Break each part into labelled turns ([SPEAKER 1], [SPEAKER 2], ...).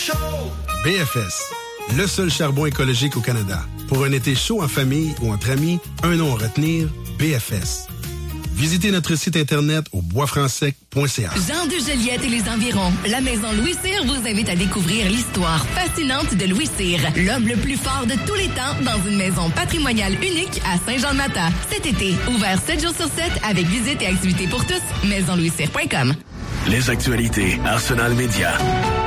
[SPEAKER 1] chaud!
[SPEAKER 2] BFS, le seul charbon écologique au Canada. Pour un été chaud en famille ou entre amis, un nom à retenir, BFS. Visitez notre site internet au boisfrancsec.ca.
[SPEAKER 3] Jean de Joliette et les environs. La maison Louis Cyr vous invite à découvrir l'histoire fascinante de Louis Cyr, l'homme le plus fort de tous les temps dans une maison patrimoniale unique à Saint-Jean-de-Mata. Cet été, ouvert 7 jours sur 7 avec visite et activités pour tous. maisonlouiscyr.com.
[SPEAKER 4] Les actualités Arsenal Média.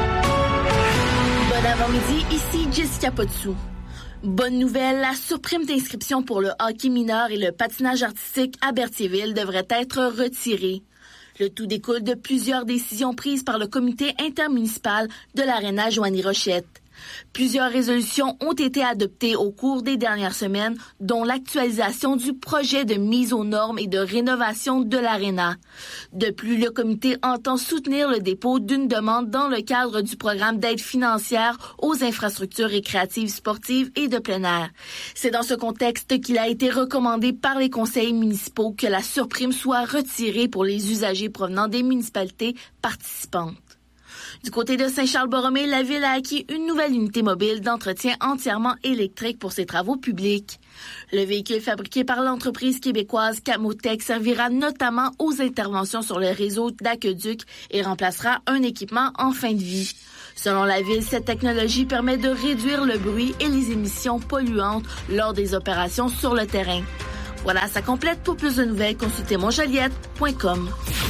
[SPEAKER 5] Bon avant-midi, ici Jessica Potsou. Bonne nouvelle, la surprime d'inscription pour le hockey mineur et le patinage artistique à Berthierville devrait être retirée. Le tout découle de plusieurs décisions prises par le comité intermunicipal de l'Aréna Joanie-Rochette. Plusieurs résolutions ont été adoptées au cours des dernières semaines, dont l'actualisation du projet de mise aux normes et de rénovation de l'Aréna. De plus, le comité entend soutenir le dépôt d'une demande dans le cadre du programme d'aide financière aux infrastructures récréatives, sportives et de plein air. C'est dans ce contexte qu'il a été recommandé par les conseils municipaux que la surprime soit retirée pour les usagers provenant des municipalités participantes. Du côté de Saint-Charles-Borromée, la ville a acquis une nouvelle unité mobile d'entretien entièrement électrique pour ses travaux publics. Le véhicule fabriqué par l'entreprise québécoise Camotech servira notamment aux interventions sur le réseau d'aqueduc et remplacera un équipement en fin de vie. Selon la ville, cette technologie permet de réduire le bruit et les émissions polluantes lors des opérations sur le terrain. Voilà, ça complète. Pour plus de nouvelles, consultez monjoliette.com.